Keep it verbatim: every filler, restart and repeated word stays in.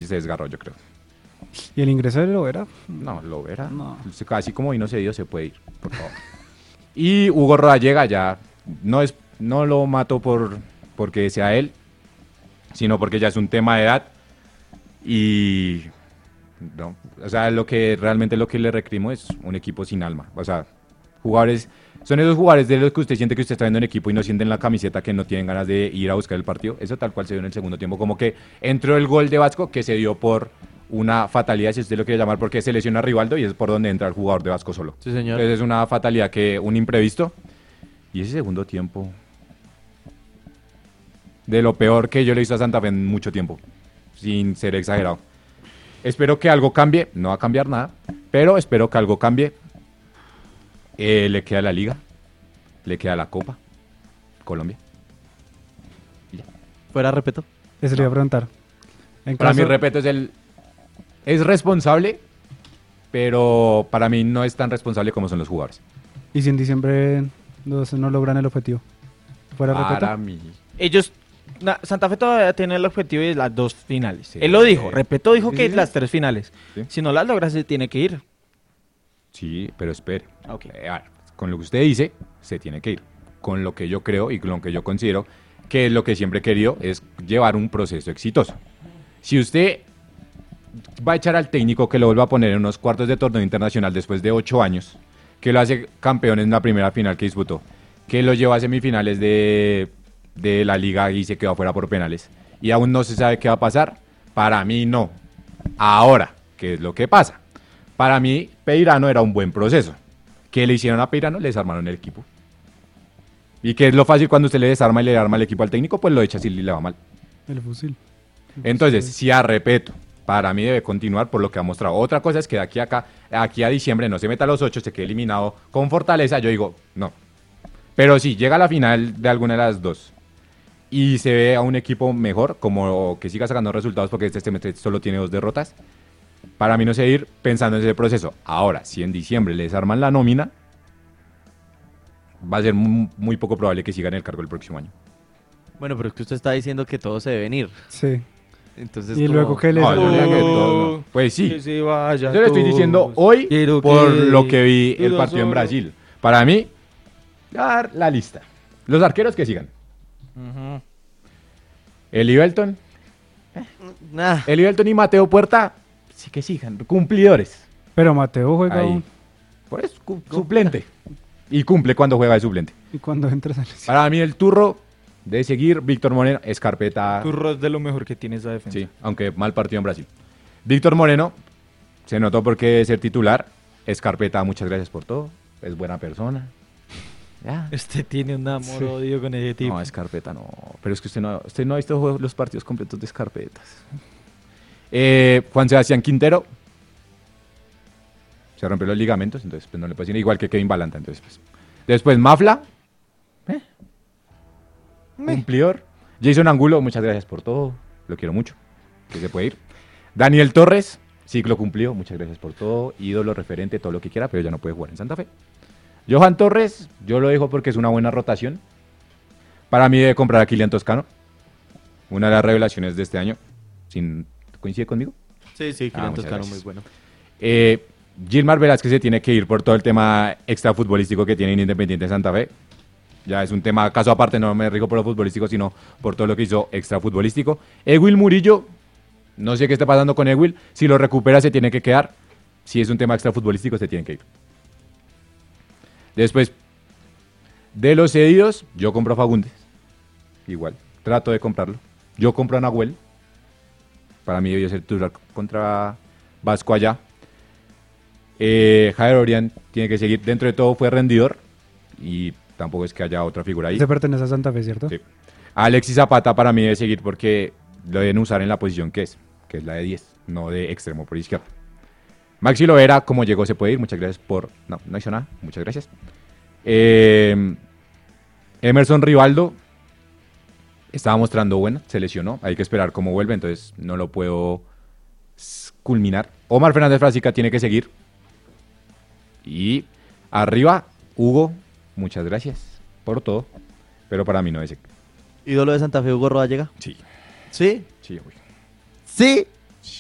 se desgarró, yo creo. ¿Y el ingreso de Lovera? No, Lovera, No. casi como vino cedido se puede ir, por favor. Y Hugo Rodallega ya, no, es, no lo mato por, porque sea él, sino porque ya es un tema de edad. Y no, o sea, lo que realmente lo que le recrimo es un equipo sin alma. O sea, jugadores, son esos jugadores de los que usted siente que usted está viendo en equipo y no sienten la camiseta, que no tienen ganas de ir a buscar el partido. Eso tal cual se dio en el segundo tiempo, como que entró el gol de Vasco que se dio por una fatalidad, si usted lo quiere llamar, porque se lesiona a Rivaldo y es por donde entra el jugador de Vasco solo. Sí, señor. Entonces es una fatalidad, que un imprevisto. Y ese segundo tiempo, de lo peor que yo le he visto a Santa Fe en mucho tiempo, sin ser exagerado. Espero que algo cambie, no va a cambiar nada, pero espero que algo cambie. Eh, le queda la Liga, le queda la Copa, Colombia. Y ya. Fuera, respeto. Eso le iba a preguntar. En Para caso- mí, respeto, es el es responsable, pero para mí no es tan responsable como son los jugadores. ¿Y si en diciembre los- no logran el objetivo? ¿Fuera Para respeto? mí. Ellos, na- Santa Fe todavía tiene el objetivo de las dos finales. Sí. Él lo dijo, Repeto dijo Sí, que sí, sí. las tres finales. Sí. Si no las logra, se tiene que ir. Sí, pero espere. Ok. Eh, a ver, con lo que usted dice, se tiene que ir. Con lo que yo creo y con lo que yo considero que es lo que siempre he querido es llevar un proceso exitoso. Si usted va a echar al técnico que lo vuelva a poner en unos cuartos de torneo internacional después de ocho años, que lo hace campeón en la primera final que disputó, que lo lleva a semifinales de, de la liga y se quedó afuera por penales, y aún no se sabe qué va a pasar, para mí no. Ahora, ¿qué es lo que pasa? Para mí, Peirano era un buen proceso. ¿Qué le hicieron a Peirano? Le desarmaron el equipo. ¿Y qué es lo fácil cuando usted le desarma y le arma el equipo al técnico? Pues lo echa si le va mal. El fusil. Entonces, si a Repeto, para mí debe continuar por lo que ha mostrado. Otra cosa es que de aquí a acá, aquí a diciembre no se meta a los ocho, se quede eliminado con Fortaleza. Yo digo, no. Pero si llega a la final de alguna de las dos y se ve a un equipo mejor, como que siga sacando resultados porque este semestre solo tiene dos derrotas, para mí no sé ir pensando en ese proceso. Ahora, si en diciembre les arman la nómina, va a ser muy, muy poco probable que siga en el cargo el próximo año. Bueno, pero es que usted está diciendo que todo se debe venir. Sí. Entonces, Y como- luego que le... No, yo diría que Uh, todo, no. Pues sí. Que se vaya Yo le estoy todos. diciendo hoy Quiero por que lo que vi el duda partido en solo. Brasil. Para mí, dar la lista. Los arqueros que sigan. Ujú. Eli Belton. Nah. Eli Belton y Mateo Puerta, sí que sigan. Cumplidores. Pero Mateo juega Ahí. aún. Por eso, cu- suplente. Y cumple cuando juega de suplente. Y cuando entra sale. Para mí el turro de seguir, Víctor Moreno, Escarpeta. Turro es de lo mejor que tiene esa defensa. Sí, aunque mal partido en Brasil. Víctor Moreno, se notó porque ser titular. Escarpeta, muchas gracias por todo. Es buena persona. Ya. Este tiene un amor Sí. odio con ese tipo. No, Escarpeta no. Pero es que usted no, usted no ha visto juegos- los partidos completos de Escarpetas. Eh, Juan Sebastián Quintero. Se rompió los ligamentos, entonces pues, no le pasó igual que Kevin Balanta. Entonces, pues. Después Mafla. Eh. Cumplidor. Jason Angulo, muchas gracias por todo. Lo quiero mucho. Que se puede ir. Daniel Torres, ciclo cumplido. Muchas gracias por todo. Ídolo, referente, todo lo que quiera, pero ya no puede jugar en Santa Fe. Johan Torres, yo lo dejo porque es una buena rotación. Para mí debe comprar a Kylian Toscano. Una de las revelaciones de este año. Sin, ¿coincide conmigo? Sí, sí, Ah, Kylian muchas Toscano, gracias. muy bueno. Eh, Gilmar Velázquez se tiene que ir por todo el tema extrafutbolístico que tiene en Independiente Santa Fe. Ya es un tema, caso aparte, no me rijo por lo futbolístico, sino por todo lo que hizo extrafutbolístico. Ewil Murillo, no sé qué está pasando con Ewil. Si lo recupera, se tiene que quedar. Si es un tema extrafutbolístico, se tiene que ir. Después, de los cedidos, yo compro a Fagundes. Igual, trato de comprarlo. Yo compro a Nahuel. Para mí debió ser titular contra Vasco allá. Eh, Javier Orián tiene que seguir. Dentro de todo fue rendidor. Y tampoco es que haya otra figura ahí. Se pertenece a Santa Fe, ¿cierto? Sí. Alexis Zapata para mí debe seguir porque lo deben usar en la posición que es. Que es la de diez, no de extremo por izquierda. Maxi Lovera, como llegó, se puede ir. Muchas gracias por... No, no hizo nada. Muchas gracias. Eh, Emerson Rivaldo estaba mostrando buena, se lesionó. Hay que esperar cómo vuelve, entonces no lo puedo s- culminar. Omar Fernández Frasica tiene que seguir. Y arriba, Hugo, muchas gracias por todo. Pero para mí no es... ¿Ídolo de Santa Fe, Hugo Rodallega? Sí, Sí. sí, uy. Sí.